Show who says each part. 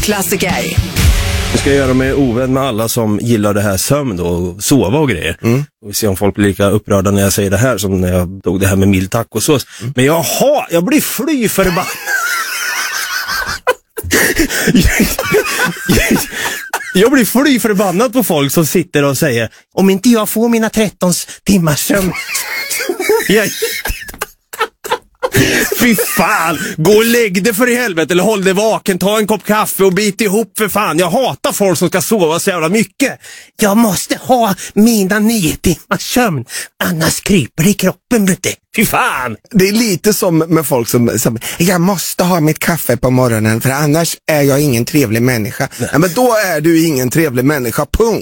Speaker 1: Klassiker.
Speaker 2: Jag ska göra mig ovän med alla som gillar det här sömn då, och sova och grejer. Och vi ser om folk blir lika upprörda när jag säger det här som när jag tog det här med mild tacosås. Men jag blir fly förbannad. Jag blir fly förbannad på folk som sitter och säger om inte jag får mina 13 timmars sömn. Fy fan, gå och lägg det för i helvete eller håll det vaken, ta en kopp kaffe och bit ihop för fan. Jag hatar folk som ska sova så jävla mycket. Jag måste ha mina 9 timmars sömn, annars kryper det i kroppen, vet du. Fy fan.
Speaker 3: Det är lite som med folk som jag måste ha mitt kaffe på morgonen för annars är jag ingen trevlig människa. Ja, men då är du ingen trevlig människa, punkt.